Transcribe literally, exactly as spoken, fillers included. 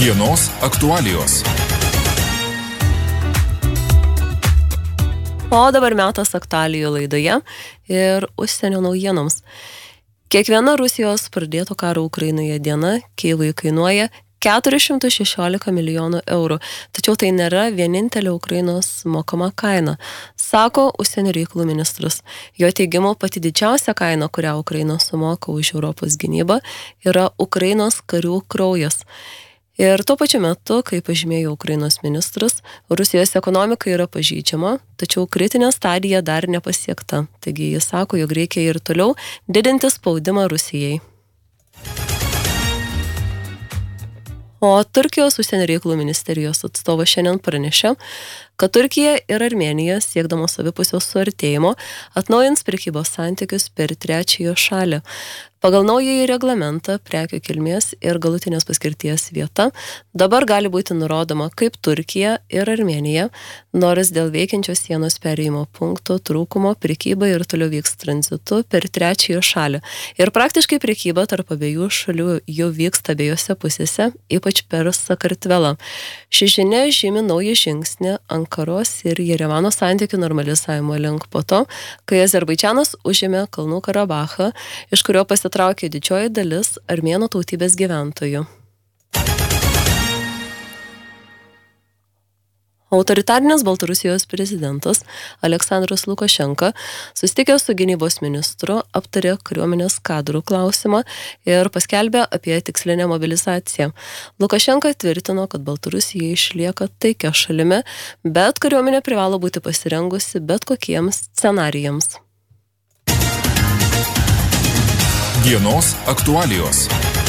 Dienos aktualijos. O dabar metas aktualijų laidoje ir užsienio naujienoms. Kiekviena Rusijos pradėto karo Ukrainoje diena Kyjivui kainuoja keturis šimtus šešiolika milijonų eurų. Tačiau tai nėra vienintelė Ukrainos mokama kaina, sako užsienio reikalų ministras. Jo teigimu, pati didžiausia kaina, kurią Ukraina sumoka už Europos gynybą, yra Ukrainos karių kraujas. Ir tuo pačiu metu, kaip pažymėjo Ukrainos ministras, Rusijos ekonomika yra pažeidžiama, tačiau kritinė stadija dar nepasiekta. Taigi jis sako, jog reikia ir toliau didinti spaudimą Rusijai. O Turkijos užsienio reikalų ministerijos atstovas šiandien pranešė, kad Turkija ir Armėnija, siekdamos abipusio suartėjimo, atnaujins prekybos santykius per trečiąją šalį. Pagal naująjį reglamentą prekių kilmės ir galutinės paskirties vieta dabar gali būti nurodoma kaip Turkija ir Armėnija, nors dėl veikiančios sienos perėjimo punkto trūkumo prekyba ir toliau vyks tranzitu per trečiąją šalį. Ir praktiškai prekyba tarp abiejų šalių jau vyksta abiejose pusėse, ypač per Sakartvelą. Ši žinia žymi naują žingsnį Ankaros ir Jerevano santykių normalizavimo link po to, kai Azerbaidžanas užėmė Kalnų Karabachą, iš kurio pasitraukė didžioji dalis armėnų tautybės gyventojų. Autoritarinės Baltarusijos prezidentas Aleksandras Lukašenka susitikė su gynybos ministru, aptarė kariuomenės kadrų klausimą ir paskelbė apie tikslinę mobilizaciją. Lukašenka tvirtino, kad Baltarusija išlieka taikia šalimi, bet kariuomenė privalo būti pasirengusi bet kokiems scenarijams. Dienos aktualijos.